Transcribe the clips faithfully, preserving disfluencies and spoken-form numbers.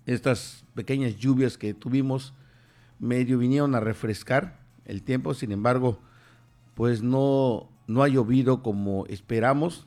Estas pequeñas lluvias que tuvimos medio vinieron a refrescar el tiempo, sin embargo, pues no, no ha llovido como esperamos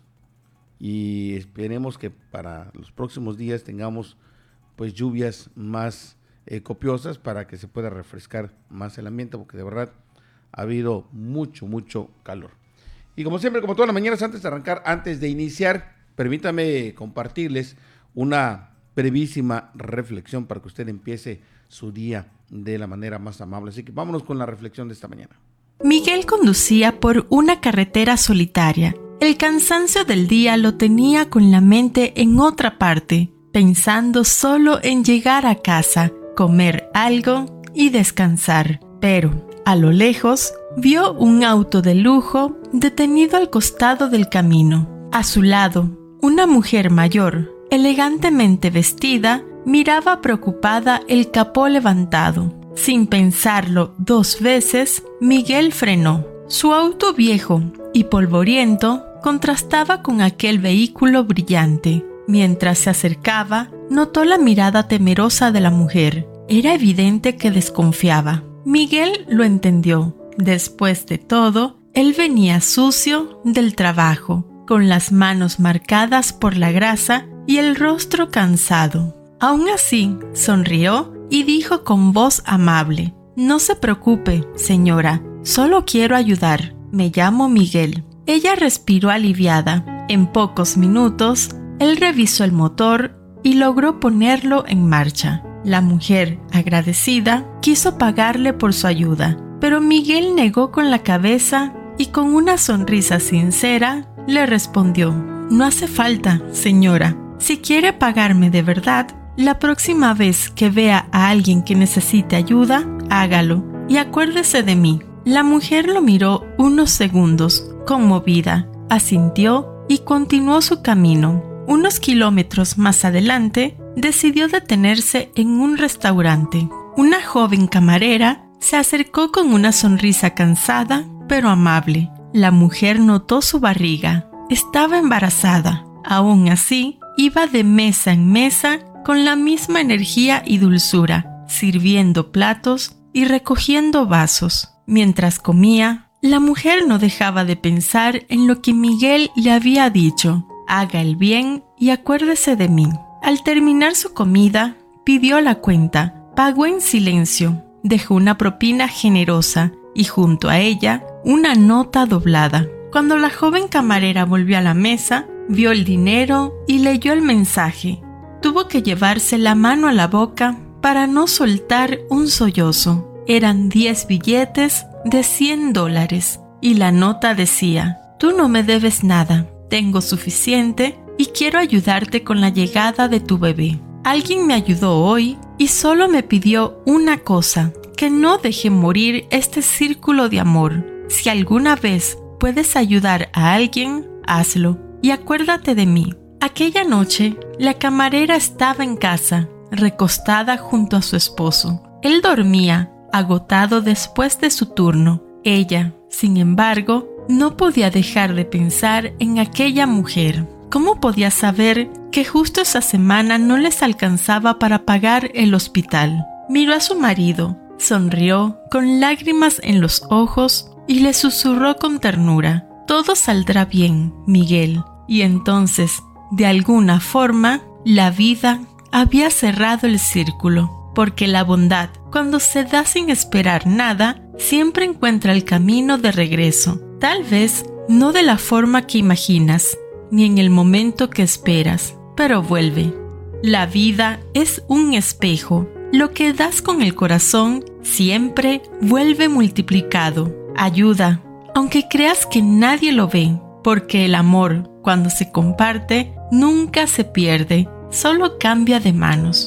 y esperemos que para los próximos días tengamos pues lluvias más eh, copiosas para que se pueda refrescar más el ambiente, porque de verdad ha habido mucho, mucho calor. Y como siempre, como todas las mañanas, antes de arrancar, antes de iniciar, permítame compartirles una brevísima reflexión para que usted empiece su día de la manera más amable. Así que vámonos con la reflexión de esta mañana. Miguel conducía por una carretera solitaria. El cansancio del día lo tenía con la mente en otra parte, pensando solo en llegar a casa, comer algo y descansar. Pero, a lo lejos, vio un auto de lujo detenido al costado del camino. A su lado, una mujer mayor, elegantemente vestida, miraba preocupada el capó levantado. Sin pensarlo dos veces, Miguel frenó. Su auto viejo y polvoriento contrastaba con aquel vehículo brillante. Mientras se acercaba, notó la mirada temerosa de la mujer. Era evidente que desconfiaba. Miguel lo entendió. Después de todo, él venía sucio del trabajo, con las manos marcadas por la grasa y el rostro cansado. Aún así, sonrió y dijo con voz amable: «No se preocupe, señora, solo quiero ayudar. Me llamo Miguel». Ella respiró aliviada. En pocos minutos, él revisó el motor y logró ponerlo en marcha. La mujer, agradecida, quiso pagarle por su ayuda, pero Miguel negó con la cabeza y con una sonrisa sincera le respondió: «No hace falta, señora. Si quiere pagarme de verdad, la próxima vez que vea a alguien que necesite ayuda, hágalo y acuérdese de mí». La mujer lo miró unos segundos, conmovida, asintió y continuó su camino. Unos kilómetros más adelante, decidió detenerse en un restaurante. Una joven camarera se acercó con una sonrisa cansada, pero amable. La mujer notó su barriga. Estaba embarazada. Aún así, iba de mesa en mesa con la misma energía y dulzura, sirviendo platos y recogiendo vasos. Mientras comía, la mujer no dejaba de pensar en lo que Miguel le había dicho: «Haga el bien y acuérdese de mí». Al terminar su comida, pidió la cuenta, pagó en silencio, dejó una propina generosa y junto a ella una nota doblada. Cuando la joven camarera volvió a la mesa, vio el dinero y leyó el mensaje. Tuvo que llevarse la mano a la boca para no soltar un sollozo. Eran diez billetes de cien dólares y la nota decía: «Tú no me debes nada, tengo suficiente y quiero ayudarte con la llegada de tu bebé. Alguien me ayudó hoy y solo me pidió una cosa: que no deje morir este círculo de amor. Si alguna vez puedes ayudar a alguien, hazlo y acuérdate de mí». Aquella noche, la camarera estaba en casa, recostada junto a su esposo. Él dormía, agotado después de su turno. Ella, sin embargo, no podía dejar de pensar en aquella mujer. ¿Cómo podía saber que justo esa semana no les alcanzaba para pagar el hospital? Miró a su marido, sonrió con lágrimas en los ojos y le susurró con ternura: «Todo saldrá bien, Miguel». Y entonces, de alguna forma, la vida había cerrado el círculo. Porque la bondad, cuando se da sin esperar nada, siempre encuentra el camino de regreso. Tal vez no de la forma que imaginas, ni en el momento que esperas, pero vuelve. La vida es un espejo. Lo que das con el corazón siempre vuelve multiplicado. Ayuda, aunque creas que nadie lo ve, porque el amor, cuando se comparte, nunca se pierde, solo cambia de manos.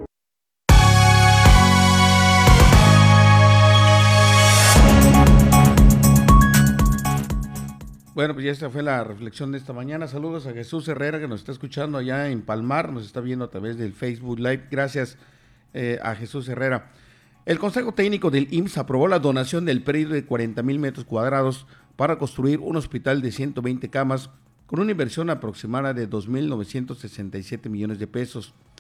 Bueno, pues ya esta fue la reflexión de esta mañana. Saludos a Jesús Herrera, que nos está escuchando allá en Palmar, nos está viendo a través del Facebook Live. Gracias eh, a Jesús Herrera. El Consejo Técnico del I M S S aprobó la donación del predio de cuarenta mil metros cuadrados para construir un hospital de ciento veinte camas con una inversión aproximada de dos mil novecientos sesenta y siete millones de pesos.